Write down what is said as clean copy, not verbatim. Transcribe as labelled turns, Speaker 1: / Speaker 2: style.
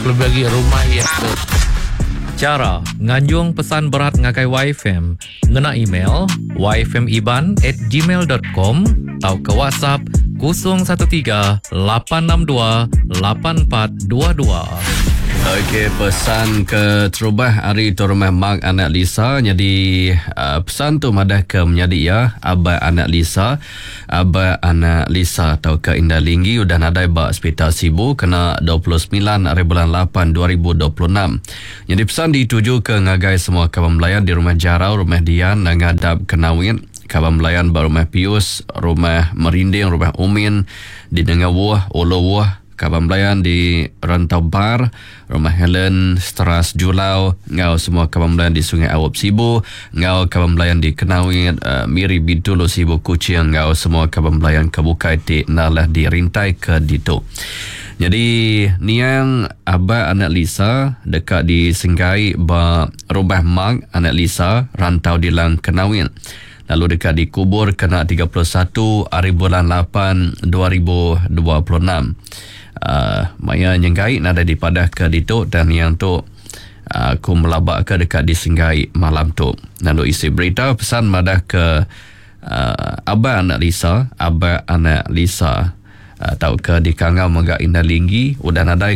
Speaker 1: lebih lagi rumah yang
Speaker 2: Cara nganjung pesan berat ngakai YFM ngena email yfmiban@gmail.com atau ke WhatsApp 013-862-8422.
Speaker 3: Okey, pesan ke terubah hari tu rumah Mak anak Lisa. Jadi pesan tu madah ke menjadi ya abang anak Lisa atau ke Indah Linggi udah nadai bak hospital Sibu kena 29 hari bulan 8 2026. Jadi pesan dituju ke ngagai semua kawan melayan di rumah Jarau, rumah Dian dan ngadap Kenawin, kawan melayan bar rumah Pius, rumah Merinding, rumah Umin di Dengawuh, Olowuh, kawan melayan di Rantau Bar, rumah Helen, Steras Julau, ngau semua kawan melayan di Sungai Awap Sibu, ngau kawan melayan di Kenawin, Miri Bintulu Sibu Kucing, ngau semua kawan melayan Kebukai di Nalah di Rintai ke Dito. Jadi niang abah anak Lisa dekat di Senggai ba rumah Mak anak Lisa Rantau di Lang Kenawin. Lalu dekat dikubur kena 31 hari bulan 8 2026. Maya nyenggai nada dipadah ke ditu dan yang tu aku melabak ke dekat di Senggai malam tu. Lalu isi berita pesan madah ke abah anak Lisa tahu ke di Kangau Megak Indah Linggi udah nadai